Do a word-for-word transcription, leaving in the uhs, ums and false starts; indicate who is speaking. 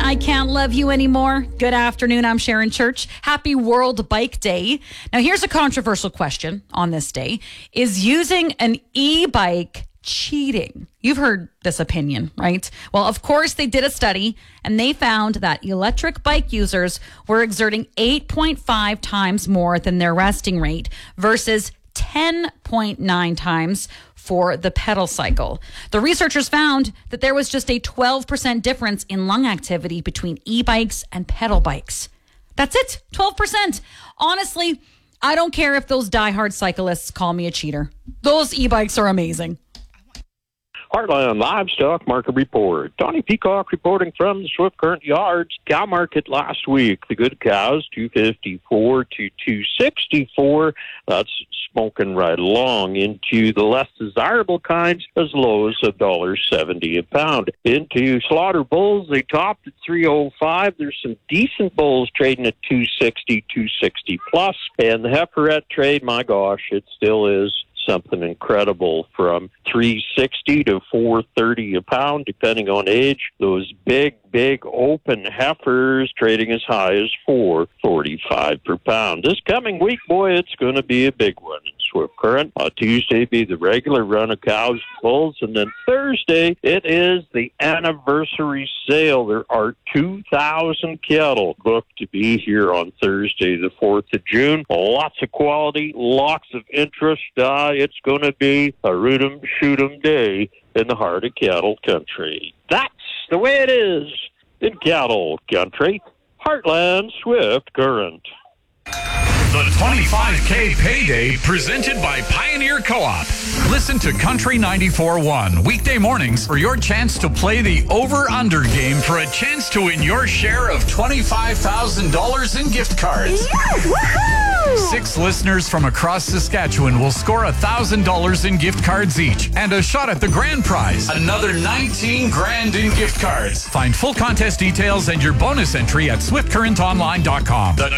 Speaker 1: I Can't Love You Anymore. Good afternoon, I'm Sharon Church. Happy World Bike Day. Now, here's a controversial question on this day. Is using an e-bike cheating? You've heard this opinion, right? Well, of course, they did a study and they found that electric bike users were exerting eight point five times more than their resting rate versus ten point nine times for the pedal cycle. The researchers found that there was just a twelve percent difference in lung activity between e-bikes and pedal bikes. That's it, twelve percent. Honestly, I don't care if those diehard cyclists call me a cheater. Those e-bikes are amazing.
Speaker 2: Heartland Livestock Market Report. Donnie Peacock reporting from the Swift Current Yards. Cow market last week. The good cows, two fifty-four to two sixty-four. That's smoking right along into the less desirable kinds as low as one dollar seventy a pound. Into slaughter bulls, they topped at three oh five. There's some decent bulls trading at two sixty, two sixty plus. And the heiferette trade, my gosh, it still is something incredible, from three sixty to four thirty a pound, depending on age. Those big, big open heifers trading as high as four forty-five per pound. This coming week, boy, it's going to be a big one in Swift Current. On Tuesday, be the regular run of cows and bulls, and then Thursday, it is the anniversary sale. There are two thousand cattle booked to be here on Thursday, the fourth of June. Lots of quality, lots of interest. Uh, it's going to be a root 'em, shoot 'em day in the heart of cattle country. That's the way it is in cattle country. Heartland Swift Current.
Speaker 3: The twenty-five K Payday presented by Pioneer Co-op. Listen to Country ninety-four point one weekday mornings for your chance to play the over-under game for a chance to win your share of twenty-five thousand dollars in gift cards.
Speaker 4: Yeah,
Speaker 3: Six listeners from across Saskatchewan will score one thousand dollars in gift cards each and a shot at the grand prize, another nineteen grand in gift cards. Find full contest details and your bonus entry at swift current online dot com. The